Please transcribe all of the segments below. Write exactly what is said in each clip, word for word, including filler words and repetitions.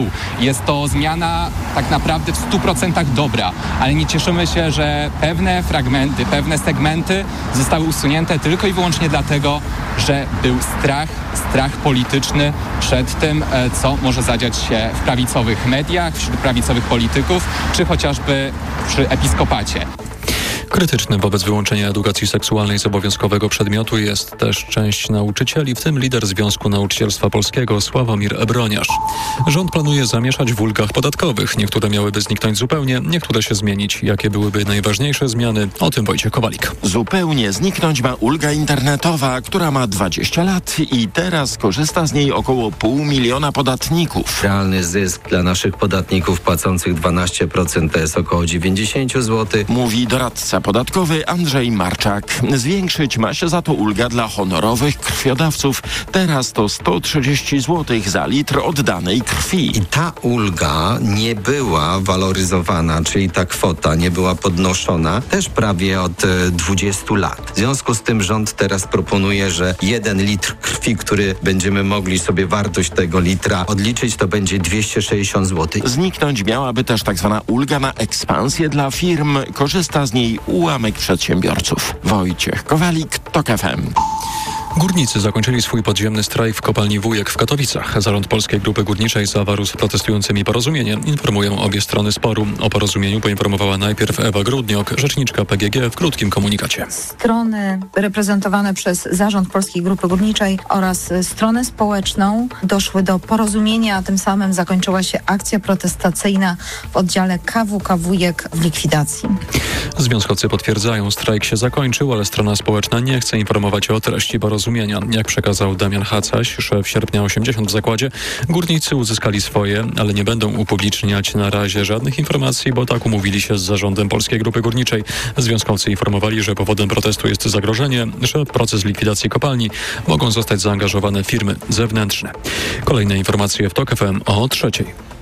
Jest to zmiana tak naprawdę w stu procentach dobra, ale nie cieszymy się, że pewne fragmenty, pewne segmenty zostały usunięte tylko i wyłącznie dlatego, że był strach, strach polityczny przed tym, co może zadziać się w prawicowych mediach, wśród prawicowych polityków, czy chociażby przy episkopacie. Krytyczny wobec wyłączenia edukacji seksualnej z obowiązkowego przedmiotu jest też część nauczycieli, w tym lider Związku Nauczycielstwa Polskiego Sławomir Ebroniarz. Rząd planuje zamieszać w ulgach podatkowych. Niektóre miałyby zniknąć zupełnie, niektóre się zmienić. Jakie byłyby najważniejsze zmiany? O tym Wojciech Kowalik. Zupełnie zniknąć ma ulga internetowa, która ma dwadzieścia lat i teraz korzysta z niej około pół miliona podatników. Realny zysk dla naszych podatników płacących dwanaście procent to jest około dziewięćdziesiąt złotych. Mówi doradca podatkowy Andrzej Marczak. Zwiększyć ma się za to ulga dla honorowych krwiodawców. Teraz to sto trzydzieści złotych za litr oddanej krwi. I ta ulga nie była waloryzowana, czyli ta kwota nie była podnoszona też prawie od dwudziestu lat. W związku z tym rząd teraz proponuje, że jeden litr krwi, który będziemy mogli sobie wartość tego litra odliczyć, to będzie dwieście sześćdziesiąt złotych. Zniknąć miałaby też tak zwana ulga na ekspansję dla firm. Korzysta z niej ułamek przedsiębiorców. Wojciech Kowalik, TOK F M. Górnicy zakończyli swój podziemny strajk w kopalni Wujek w Katowicach. Zarząd Polskiej Grupy Górniczej zawarł z protestującymi porozumienie. Informują obie strony sporu. O porozumieniu poinformowała najpierw Ewa Grudniok, rzeczniczka P G G, w krótkim komunikacie. Strony reprezentowane przez Zarząd Polskiej Grupy Górniczej oraz stronę społeczną doszły do porozumienia, a tym samym zakończyła się akcja protestacyjna w oddziale K W K Wujek w likwidacji. Związkowcy potwierdzają, strajk się zakończył, ale strona społeczna nie chce informować o treści porozumienia. Jak przekazał Damian Hacaś, szef Sierpnia osiemdziesiąt w zakładzie, górnicy uzyskali swoje, ale nie będą upubliczniać na razie żadnych informacji, bo tak umówili się z zarządem Polskiej Grupy Górniczej. Związkowcy informowali, że powodem protestu jest zagrożenie, że w proces likwidacji kopalni mogą zostać zaangażowane firmy zewnętrzne. Kolejne informacje w TOK F M o trzeciej.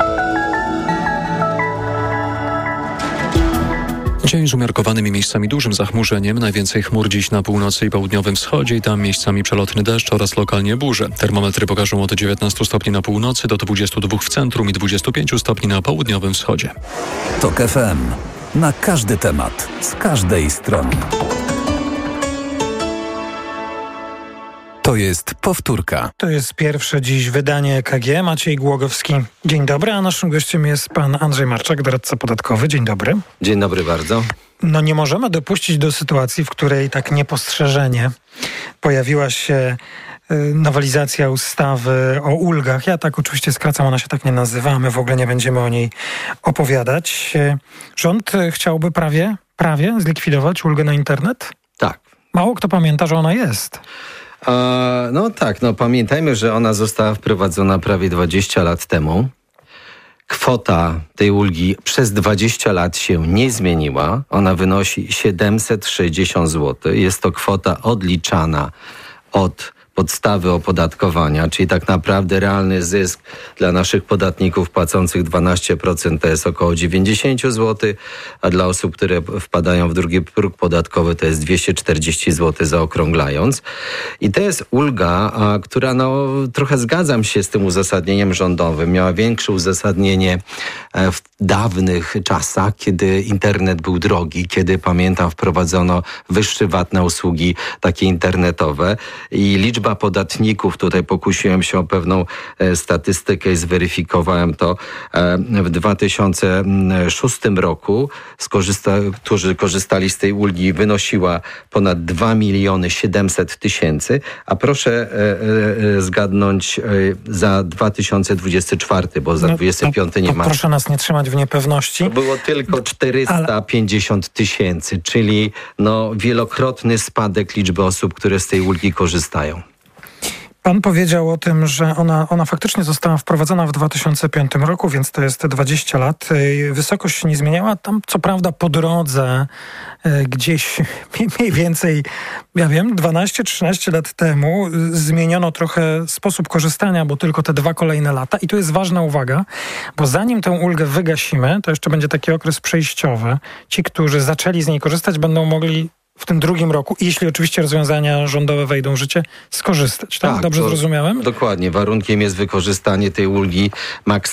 Dzień z umiarkowanymi miejscami dużym zachmurzeniem. Najwięcej chmur dziś na północy i południowym wschodzie i tam miejscami przelotny deszcz oraz lokalnie burze. Termometry pokażą od dziewiętnastu stopni na północy do dwudziestu dwóch w centrum i dwudziestu pięciu stopni na południowym wschodzie. TOK F M. Na każdy temat, z każdej strony. To jest powtórka. To jest pierwsze dziś wydanie E K G. Maciej Głogowski. Dzień dobry, a naszym gościem jest pan Andrzej Marczak, doradca podatkowy. Dzień dobry. Dzień dobry bardzo. No nie możemy dopuścić do sytuacji, w której tak niepostrzeżenie pojawiła się nowelizacja ustawy o ulgach. Ja tak oczywiście skracam, ona się tak nie nazywa, my w ogóle nie będziemy o niej opowiadać. Rząd chciałby prawie, prawie zlikwidować ulgę na internet? Tak. Mało kto pamięta, że ona jest. E, no tak, no pamiętajmy, że ona została wprowadzona prawie dwadzieścia lat temu. Kwota tej ulgi przez dwadzieścia lat się nie zmieniła. Ona wynosi siedemset sześćdziesiąt złotych. Jest to kwota odliczana od podstawy opodatkowania, czyli tak naprawdę realny zysk dla naszych podatników płacących dwanaście procent to jest około dziewięćdziesiąt złotych, a dla osób, które wpadają w drugi próg podatkowy to jest dwieście czterdzieści złotych zaokrąglając. I to jest ulga, a, która no trochę zgadzam się z tym uzasadnieniem rządowym. Miała większe uzasadnienie w dawnych czasach, kiedy internet był drogi, kiedy pamiętam wprowadzono wyższy V A T na usługi takie internetowe i liczba podatników, tutaj pokusiłem się o pewną e, statystykę i zweryfikowałem to, e, w dwa tysiące szóstym roku, skorzysta, którzy korzystali z tej ulgi, wynosiła ponad dwa miliony siedemset tysięcy, a proszę e, e, zgadnąć e, za dwa tysiące dwudziesty czwarty, bo za no, dwudziesty piąty nie to ma. Proszę nas nie trzymać w niepewności. To było tylko czterysta pięćdziesiąt tysięcy, czyli no, wielokrotny spadek liczby osób, które z tej ulgi korzystają. Pan powiedział o tym, że ona, ona faktycznie została wprowadzona w dwa tysiące piątym roku, więc to jest dwadzieścia lat. Wysokość się nie zmieniała. Tam co prawda po drodze gdzieś mniej więcej, ja wiem, dwanaście trzynaście lat temu zmieniono trochę sposób korzystania, bo tylko te dwa kolejne lata. I tu jest ważna uwaga, bo zanim tę ulgę wygasimy, to jeszcze będzie taki okres przejściowy. Ci, którzy zaczęli z niej korzystać, będą mogli w tym drugim roku, jeśli oczywiście rozwiązania rządowe wejdą w życie, skorzystać. Tak? tak Dobrze to, zrozumiałem? Dokładnie. Warunkiem jest wykorzystanie tej ulgi maksymalnie